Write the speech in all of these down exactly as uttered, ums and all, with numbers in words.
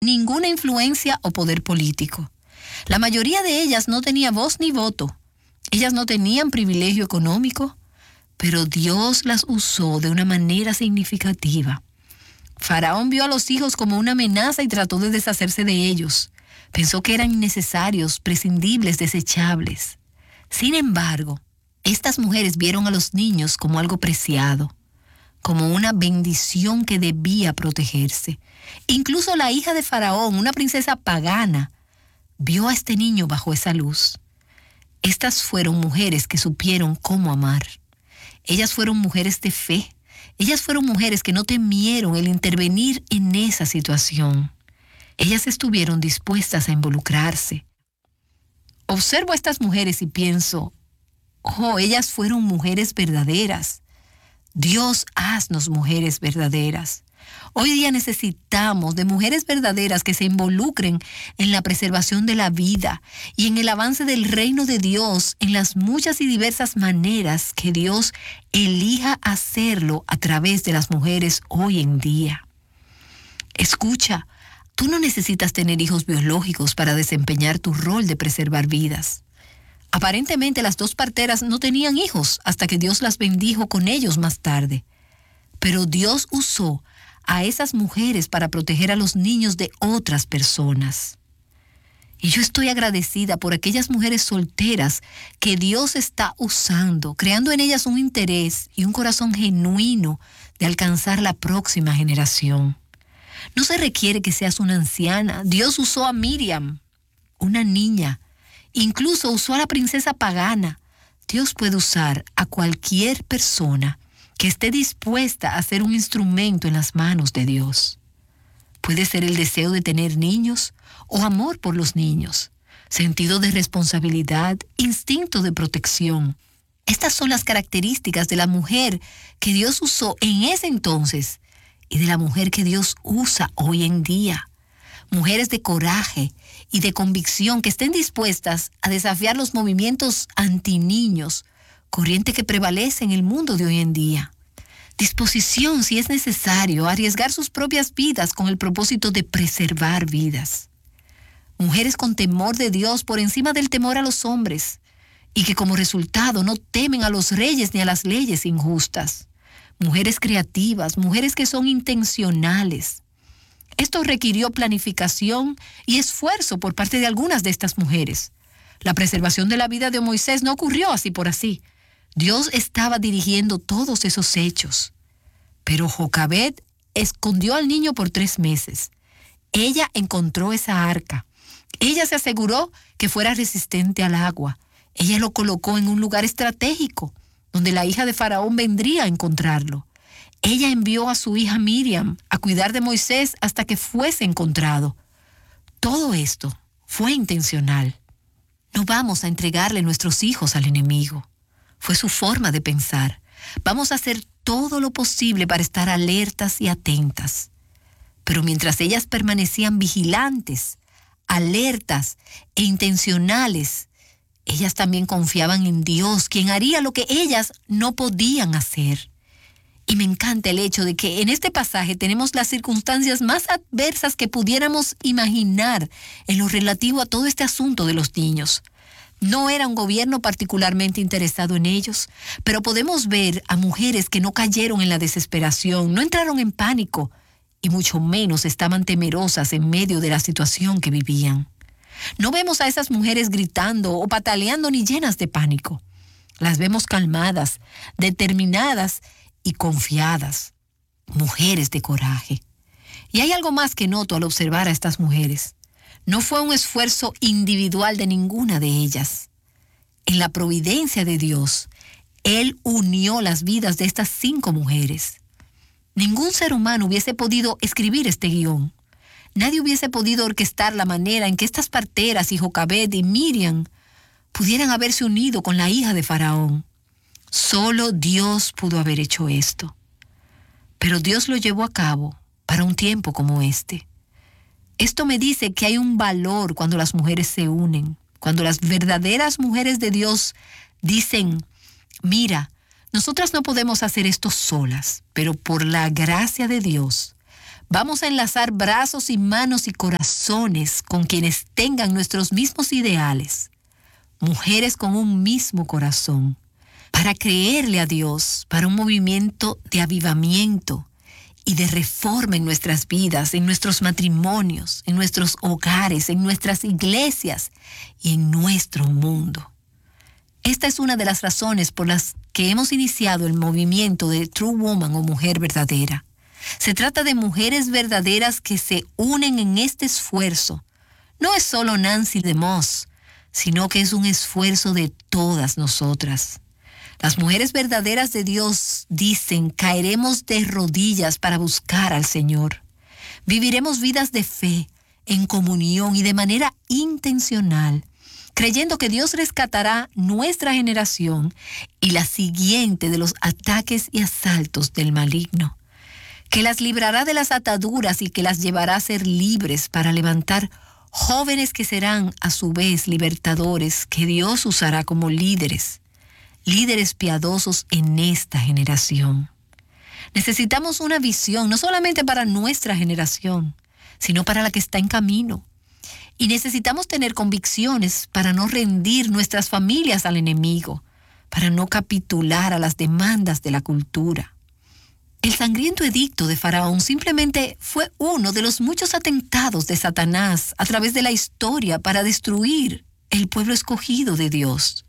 ninguna influencia o poder político. La mayoría de ellas no tenía voz ni voto. Ellas no tenían privilegio económico, pero Dios las usó de una manera significativa. Faraón vio a los hijos como una amenaza y trató de deshacerse de ellos. Pensó que eran innecesarios, prescindibles, desechables. Sin embargo, estas mujeres vieron a los niños como algo preciado, como una bendición que debía protegerse. Incluso la hija de Faraón, una princesa pagana, vio a este niño bajo esa luz. Estas fueron mujeres que supieron cómo amar. Ellas fueron mujeres de fe. Ellas fueron mujeres que no temieron el intervenir en esa situación. Ellas estuvieron dispuestas a involucrarse. Observo a estas mujeres y pienso, oh, ellas fueron mujeres verdaderas. Dios, haznos mujeres verdaderas. Hoy día necesitamos de mujeres verdaderas que se involucren en la preservación de la vida y en el avance del reino de Dios en las muchas y diversas maneras que Dios elija hacerlo a través de las mujeres hoy en día. Escucha, tú no necesitas tener hijos biológicos para desempeñar tu rol de preservar vidas. Aparentemente las dos parteras no tenían hijos hasta que Dios las bendijo con ellos más tarde. Pero Dios usó a esas mujeres para proteger a los niños de otras personas. Y yo estoy agradecida por aquellas mujeres solteras que Dios está usando, creando en ellas un interés y un corazón genuino de alcanzar la próxima generación. No se requiere que seas una anciana. Dios usó a Miriam, una niña. Incluso usó a la princesa pagana. Dios puede usar a cualquier persona que esté dispuesta a ser un instrumento en las manos de Dios. Puede ser el deseo de tener niños o amor por los niños, sentido de responsabilidad, instinto de protección. Estas son las características de la mujer que Dios usó en ese entonces y de la mujer que Dios usa hoy en día. Mujeres de coraje y de convicción que estén dispuestas a desafiar los movimientos antiniños, corriente que prevalece en el mundo de hoy en día. Disposición, si es necesario, a arriesgar sus propias vidas con el propósito de preservar vidas. Mujeres con temor de Dios por encima del temor a los hombres y que como resultado no temen a los reyes ni a las leyes injustas. Mujeres creativas, mujeres que son intencionales. Esto requirió planificación y esfuerzo por parte de algunas de estas mujeres. La preservación de la vida de Moisés no ocurrió así por así. Dios estaba dirigiendo todos esos hechos. Pero Jocabed escondió al niño por tres meses. Ella encontró esa arca. Ella se aseguró que fuera resistente al agua. Ella lo colocó en un lugar estratégico, donde la hija de Faraón vendría a encontrarlo. Ella envió a su hija Miriam a cuidar de Moisés hasta que fuese encontrado. Todo esto fue intencional. No vamos a entregarle nuestros hijos al enemigo. Fue su forma de pensar. Vamos a hacer todo lo posible para estar alertas y atentas. Pero mientras ellas permanecían vigilantes, alertas e intencionales, ellas también confiaban en Dios, quien haría lo que ellas no podían hacer. Y me encanta el hecho de que en este pasaje tenemos las circunstancias más adversas que pudiéramos imaginar en lo relativo a todo este asunto de los niños. No era un gobierno particularmente interesado en ellos, pero podemos ver a mujeres que no cayeron en la desesperación, no entraron en pánico y mucho menos estaban temerosas en medio de la situación que vivían. No vemos a esas mujeres gritando o pataleando ni llenas de pánico. Las vemos calmadas, determinadas y confiadas, mujeres de coraje. Y hay algo más que noto al observar a estas mujeres. No fue un esfuerzo individual de ninguna de ellas. En la providencia de Dios, Él unió las vidas de estas cinco mujeres. Ningún ser humano hubiese podido escribir este guión. Nadie hubiese podido orquestar la manera en que estas parteras y Jocabed y Miriam pudieran haberse unido con la hija de Faraón. Solo Dios pudo haber hecho esto. Pero Dios lo llevó a cabo para un tiempo como este. Esto me dice que hay un valor cuando las mujeres se unen, cuando las verdaderas mujeres de Dios dicen, mira, nosotras no podemos hacer esto solas, pero por la gracia de Dios, Vamos a enlazar brazos y manos y corazones con quienes tengan nuestros mismos ideales. Mujeres con un mismo corazón, para creerle a Dios, para un movimiento de avivamiento y de reforma en nuestras vidas, en nuestros matrimonios, en nuestros hogares, en nuestras iglesias y en nuestro mundo. Esta es una de las razones por las que hemos iniciado el movimiento de True Woman o Mujer Verdadera. Se trata de mujeres verdaderas que se unen en este esfuerzo. No es solo Nancy DeMoss, sino que es un esfuerzo de todas nosotras. Las mujeres verdaderas de Dios dicen, caeremos de rodillas para buscar al Señor. Viviremos vidas de fe, en comunión y de manera intencional, creyendo que Dios rescatará nuestra generación y la siguiente de los ataques y asaltos del maligno, que las librará de las ataduras y que las llevará a ser libres para levantar jóvenes que serán a su vez libertadores que Dios usará como líderes. Líderes piadosos en esta generación. Necesitamos una visión, no solamente para nuestra generación, sino para la que está en camino. Y necesitamos tener convicciones para no rendir nuestras familias al enemigo, para no capitular a las demandas de la cultura. El sangriento edicto de Faraón simplemente fue uno de los muchos atentados de Satanás a través de la historia para destruir el pueblo escogido de Dios.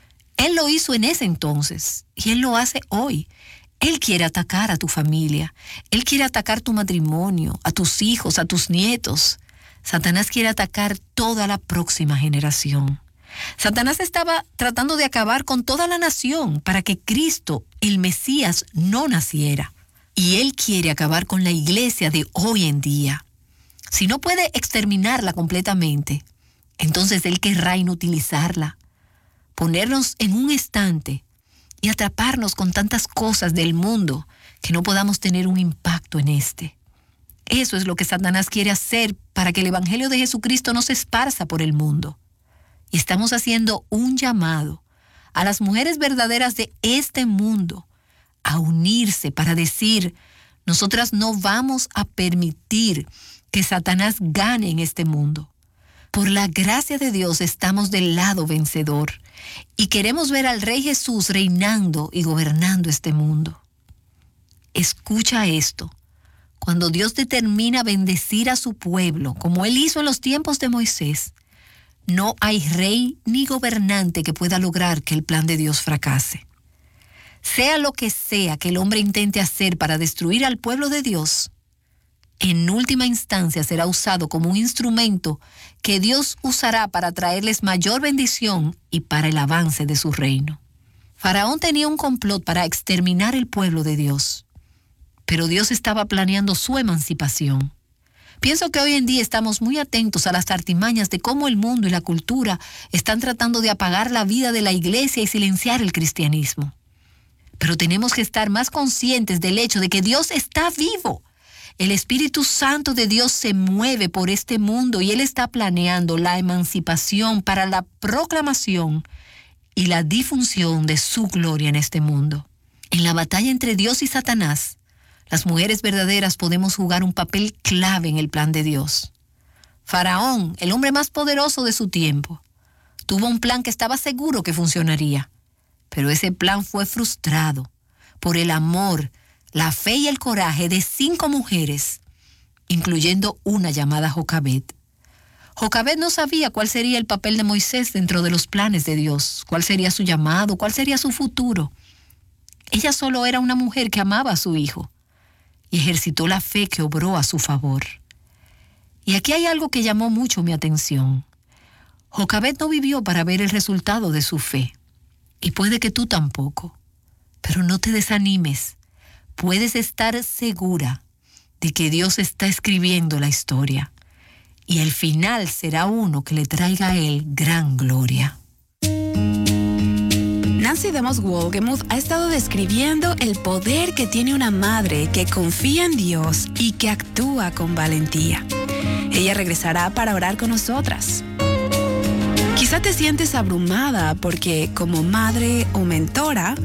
Él lo hizo en ese entonces y Él lo hace hoy. Él quiere atacar a tu familia. Él quiere atacar tu matrimonio, a tus hijos, a tus nietos. Satanás quiere atacar toda la próxima generación. Satanás estaba tratando de acabar con toda la nación para que Cristo, el Mesías, no naciera. Y Él quiere acabar con la iglesia de hoy en día. Si no puede exterminarla completamente, entonces Él querrá inutilizarla, ponernos en un estante y atraparnos con tantas cosas del mundo que no podamos tener un impacto en este. Eso es lo que Satanás quiere hacer para que el Evangelio de Jesucristo no se esparza por el mundo. Y estamos haciendo un llamado a las mujeres verdaderas de este mundo a unirse para decir, nosotras no vamos a permitir que Satanás gane en este mundo. Por la gracia de Dios estamos del lado vencedor y queremos ver al Rey Jesús reinando y gobernando este mundo. Escucha esto. Cuando Dios determina bendecir a su pueblo, como Él hizo en los tiempos de Moisés, no hay rey ni gobernante que pueda lograr que el plan de Dios fracase. Sea lo que sea que el hombre intente hacer para destruir al pueblo de Dios, en última instancia será usado como un instrumento que Dios usará para traerles mayor bendición y para el avance de su reino. Faraón tenía un complot para exterminar el pueblo de Dios, pero Dios estaba planeando su emancipación. Pienso que hoy en día estamos muy atentos a las artimañas de cómo el mundo y la cultura están tratando de apagar la vida de la iglesia y silenciar el cristianismo. Pero tenemos que estar más conscientes del hecho de que Dios está vivo. El Espíritu Santo de Dios se mueve por este mundo y Él está planeando la emancipación para la proclamación y la difusión de su gloria en este mundo. En la batalla entre Dios y Satanás, las mujeres verdaderas podemos jugar un papel clave en el plan de Dios. Faraón, el hombre más poderoso de su tiempo, tuvo un plan que estaba seguro que funcionaría, pero ese plan fue frustrado por el amor, la fe y el coraje de cinco mujeres, incluyendo una llamada Jocabed. Jocabed no sabía cuál sería el papel de Moisés dentro de los planes de Dios, cuál sería su llamado, cuál sería su futuro. Ella solo era una mujer que amaba a su hijo y ejercitó la fe que obró a su favor. Y aquí hay algo que llamó mucho mi atención. Jocabed no vivió para ver el resultado de su fe, y puede que tú tampoco, pero no te desanimes. Puedes estar segura de que Dios está escribiendo la historia y el final será uno que le traiga a Él gran gloria. Nancy DeMoss Wolgemuth ha estado describiendo el poder que tiene una madre que confía en Dios y que actúa con valentía. Ella regresará para orar con nosotras. Quizá te sientes abrumada porque como madre o mentora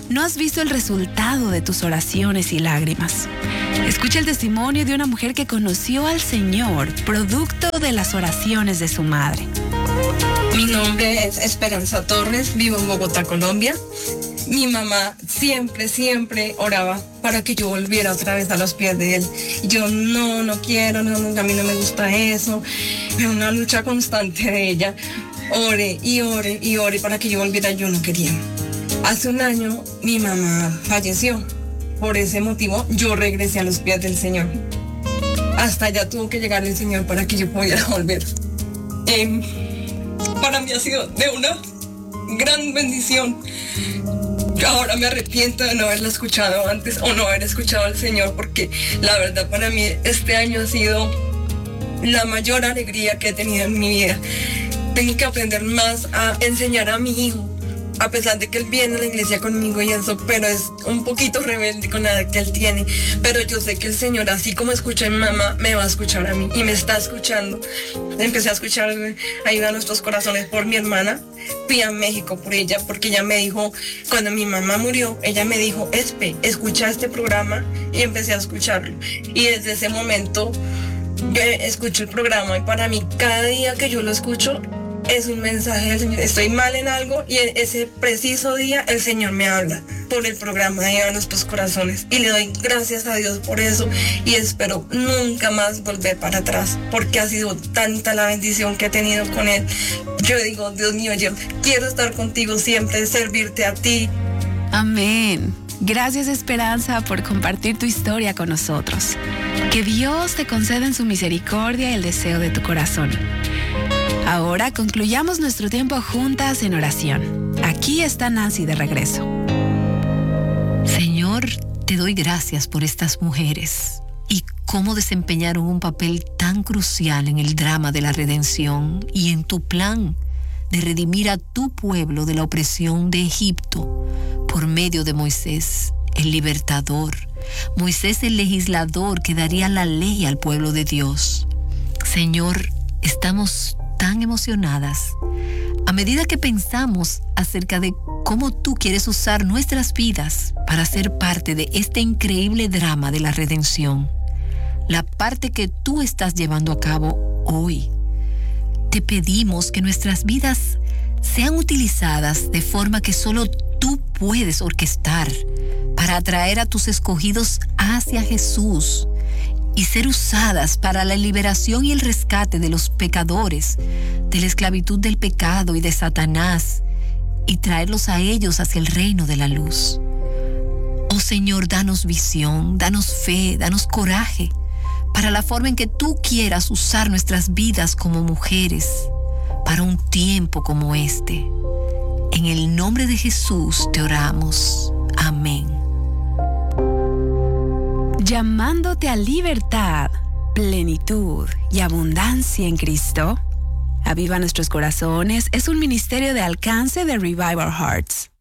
no has visto el resultado de tus oraciones y lágrimas. Escucha el testimonio de una mujer que conoció al Señor, producto de las oraciones de su madre. Mi nombre es Esperanza Torres, vivo en Bogotá, Colombia. Mi mamá siempre, siempre oraba para que yo volviera otra vez a los pies de Él. Y yo no, no quiero, no, no, a mí no me gusta eso. Es una lucha constante de ella. Ore y ore y ore para que yo volviera, yo no quería. Hace un año mi mamá falleció. Por ese motivo yo regresé a los pies del Señor. Hasta allá tuvo que llegar el Señor para que yo pudiera volver. Eh, para mí ha sido de una gran bendición. Ahora me arrepiento de no haberla escuchado antes o no haber escuchado al Señor, porque la verdad para mí este año ha sido la mayor alegría que he tenido en mi vida. Tengo que aprender más a enseñar a mi hijo, a pesar de que él viene a la iglesia conmigo y eso, pero es un poquito rebelde con la edad que él tiene. Pero yo sé que el Señor, así como escucha a mi mamá, me va a escuchar a mí y me está escuchando. Empecé a escuchar Ayuda a Nuestros Corazones por mi hermana. Fui a México por ella porque ella me dijo, cuando mi mamá murió, ella me dijo, Espe, escucha este programa, y empecé a escucharlo. Y desde ese momento yo escucho el programa y para mí cada día que yo lo escucho es un mensaje del Señor. Estoy mal en algo y en ese preciso día el Señor me habla por el programa de Ayuda a Nuestros Corazones. Y le doy gracias a Dios por eso y espero nunca más volver para atrás, porque ha sido tanta la bendición que he tenido con Él. Yo digo, Dios mío, yo quiero estar contigo siempre, servirte a ti. Amén. Gracias, Esperanza, por compartir tu historia con nosotros. Que Dios te conceda en su misericordia el deseo de tu corazón. Ahora concluyamos nuestro tiempo juntas en oración. Aquí está Nancy de regreso. Señor, te doy gracias por estas mujeres y cómo desempeñaron un papel tan crucial en el drama de la redención y en tu plan de redimir a tu pueblo de la opresión de Egipto por medio de Moisés, el libertador. Moisés, el legislador que daría la ley al pueblo de Dios. Señor, estamos tan emocionadas a medida que pensamos acerca de cómo tú quieres usar nuestras vidas para ser parte de este increíble drama de la redención, la parte que tú estás llevando a cabo hoy. Te pedimos que nuestras vidas sean utilizadas de forma que solo tú puedes orquestar para atraer a tus escogidos hacia Jesús y ser usadas para la liberación y el rescate de los pecadores, de la esclavitud del pecado y de Satanás, y traerlos a ellos hacia el reino de la luz. Oh Señor, danos visión, danos fe, danos coraje para la forma en que tú quieras usar nuestras vidas como mujeres para un tiempo como este. En el nombre de Jesús te oramos. Amén. Llamándote a libertad, plenitud y abundancia en Cristo. Aviva Nuestros Corazones es un ministerio de alcance de Revive Our Hearts.